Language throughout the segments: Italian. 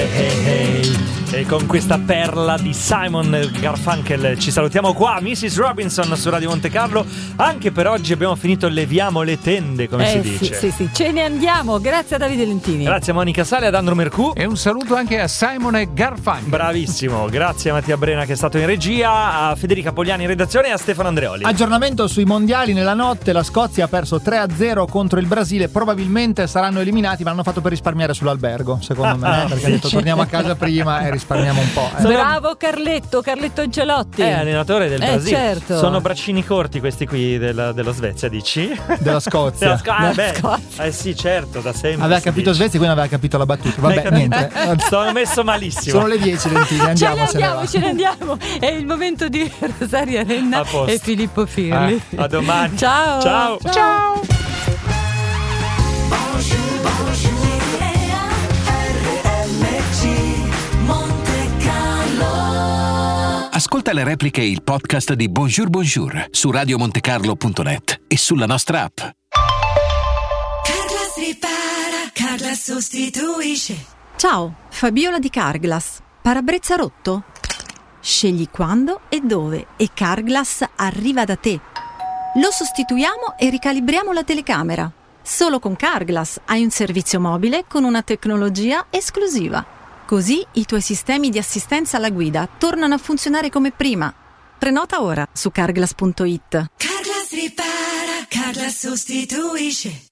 E con questa perla di Simon Garfunkel ci salutiamo qua, Mrs. Robinson su Radio Monte Carlo. Anche per oggi abbiamo finito, leviamo le tende, come si dice. Sì, ce ne andiamo. Grazie a Davide Lentini. Grazie a Monica Sale, ad Andro Mercù. E un saluto anche a Simon Garfunkel. Bravissimo, grazie a Mattia Brena che è stato in regia, a Federica Pogliani in redazione e a Stefano Andreoli. Aggiornamento sui mondiali: nella notte la Scozia ha perso 3-0 contro il Brasile. Probabilmente saranno eliminati, ma l'hanno fatto per risparmiare sull'albergo, secondo me, perché ha detto torniamo a casa prima e risparmiamo un po'. Bravo Carletto Ancelotti. Allenatore del Brasile. Certo. Sono braccini corti questi qui della Svezia, dici? Della Scozia. Scozia. Sì, certo, da sempre. Aveva capito Svezia, quindi aveva capito la battuta. Vabbè, niente. Sono messo malissimo. Sono le 10, Lentini, andiamo. Ce ne andiamo. È il momento di Rosaria Renna e Filippo Firli. A domani. Ciao. Ascolta le repliche e il podcast di Bonjour Bonjour su radiomontecarlo.net e sulla nostra app. Carglass ripara, Carglass sostituisce. Ciao, Fabiola di Carglass. Parabrezza rotto? Scegli quando e dove e Carglass arriva da te. Lo sostituiamo e ricalibriamo la telecamera. Solo con Carglass hai un servizio mobile con una tecnologia esclusiva. Così i tuoi sistemi di assistenza alla guida tornano a funzionare come prima. Prenota ora su carglass.it. Carglass ripara, Carglass sostituisce.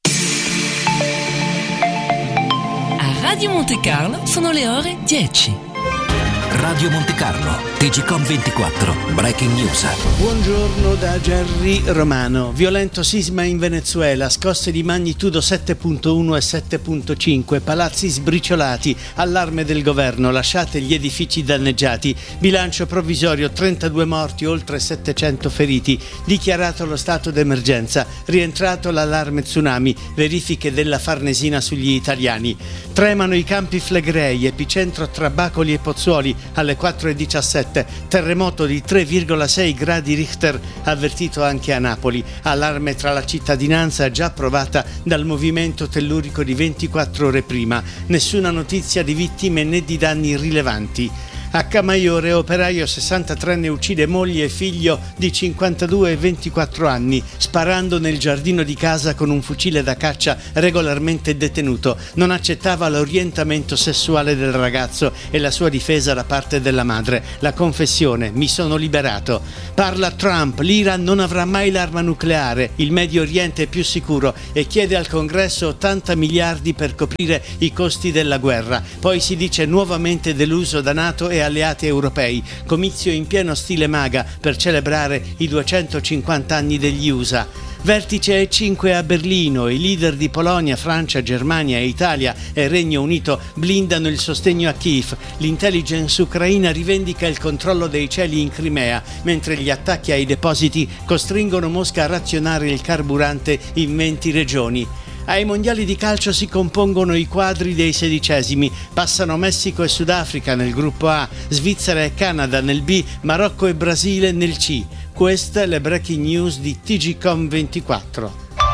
A Radio Monte Carlo sono le ore 10. Radio Monte Carlo, TGCOM 24, Breaking News. Buongiorno da Gerry Romano. Violento sisma in Venezuela, scosse di magnitudo 7.1 e 7.5, palazzi sbriciolati, allarme del governo, lasciate gli edifici danneggiati, bilancio provvisorio 32 morti, oltre 700 feriti, dichiarato lo stato d'emergenza, rientrato l'allarme tsunami, verifiche della Farnesina sugli italiani. Tremano i Campi Flegrei, epicentro tra Bacoli e Pozzuoli, alle 4:17, terremoto di 3,6 gradi Richter avvertito anche a Napoli, allarme tra la cittadinanza già approvata dal movimento tellurico di 24 ore prima, nessuna notizia di vittime né di danni rilevanti. A Camaiore, operaio 63enne uccide moglie e figlio di 52 e 24 anni, sparando nel giardino di casa con un fucile da caccia regolarmente detenuto. Non accettava l'orientamento sessuale del ragazzo e la sua difesa da parte della madre. La confessione: mi sono liberato. Parla Trump, l'Iran non avrà mai l'arma nucleare, il Medio Oriente è più sicuro e chiede al Congresso 80 miliardi per coprire i costi della guerra. Poi si dice nuovamente deluso da NATO e alleati europei, comizio in pieno stile MAGA per celebrare i 250 anni degli USA. Vertice E5 a Berlino, i leader di Polonia, Francia, Germania, Italia e Regno Unito blindano il sostegno a Kiev. L'intelligence ucraina rivendica il controllo dei cieli in Crimea, mentre gli attacchi ai depositi costringono Mosca a razionare il carburante in 20 regioni. Ai mondiali di calcio si compongono i quadri dei 16esimi, passano Messico e Sudafrica nel gruppo A, Svizzera e Canada nel B, Marocco e Brasile nel C. Queste le breaking news di TGCOM 24.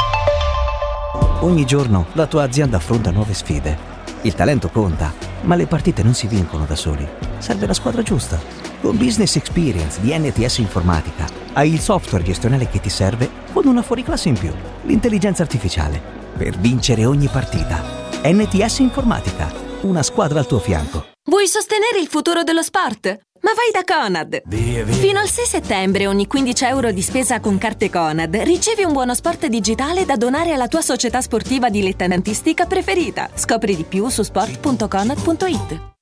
Ogni giorno la tua azienda affronta nuove sfide. Il talento conta, ma le partite non si vincono da soli. Serve la squadra giusta. Con Business Experience di NTS Informatica hai il software gestionale che ti serve con una fuoriclasse in più, l'intelligenza artificiale, per vincere ogni partita. NTS Informatica, una squadra al tuo fianco. Vuoi sostenere il futuro dello sport? Ma vai da Conad! Fino al 6 settembre ogni 15 euro di spesa con carte Conad ricevi un buono sport digitale da donare alla tua società sportiva dilettantistica preferita. Scopri di più su sport.conad.it.